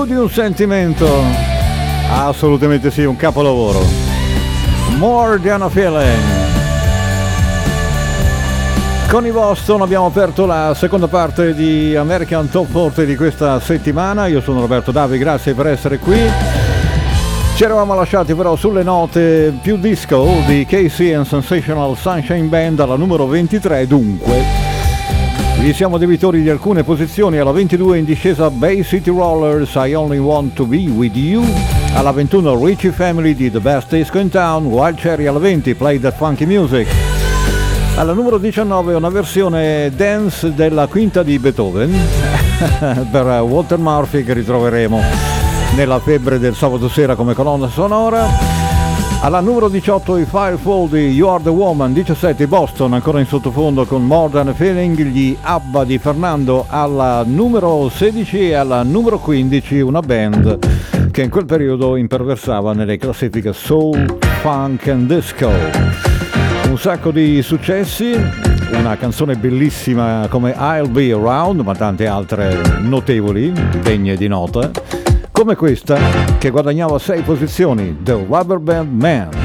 Più di un sentimento, assolutamente sì, un capolavoro. More Than a Feeling. Con i Boston abbiamo aperto la seconda parte di American Top 40 di questa settimana. Io sono Roberto Davi, grazie per essere qui. Ci eravamo lasciati però sulle note più disco di KC and Sensational Sunshine Band alla numero 23, dunque gli siamo debitori di alcune posizioni. Alla 22 in discesa Bay City Rollers, I Only Want to Be With You. Alla 21 Richie Family di The Best Disco in Town, Wild Cherry. Alla 20 Play That Funky Music. Alla numero 19 una versione dance della quinta di Beethoven per Walter Murphy, che ritroveremo nella febbre del sabato sera come colonna sonora. Alla numero 18 i Firefall di You Are The Woman. 17 Boston ancora in sottofondo con More Than a Feeling, gli ABBA di Fernando. Alla numero 16 e alla numero 15 una band che in quel periodo imperversava nelle classifiche soul, funk and disco. Un sacco di successi, una canzone bellissima come I'll Be Around, ma tante altre notevoli, degne di nota, come questa che guadagnava 6 posizioni, The Rubber Band Man.